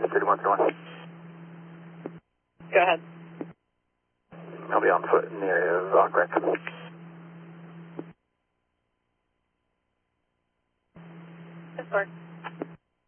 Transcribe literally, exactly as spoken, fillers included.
thirty-one thirty-one. Go ahead. I'll be on foot in the area of uh, Greg. Yes, sir.